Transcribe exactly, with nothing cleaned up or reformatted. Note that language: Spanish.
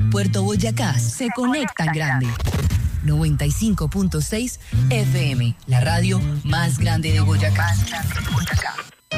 Puerto Boyacá se conecta en grande. noventa y cinco punto seis F M, la radio más grande de Boyacá. Más grande de Boyacá.